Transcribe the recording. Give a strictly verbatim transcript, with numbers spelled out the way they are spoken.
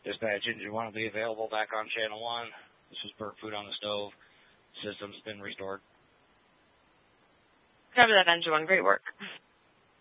Dispatch Engine one will be available back on Channel one. This was Bird Food on the Stove. System's been restored. Cover that, Engine one. Great work.